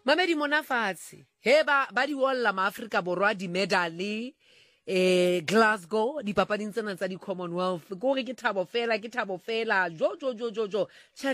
Mamedi mona fatshe he ba di wolla ma Africa borwa di medal Glasgow di papading tsena tsa di Commonwealth gore ke thabo fela jo